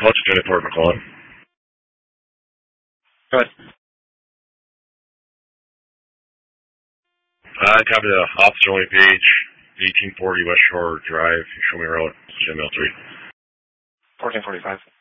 Lieutenant Port McClellan. Go ahead. Copy the officer only page, 1840 West Shore Drive, Show Me Road, Mail 3. 1445.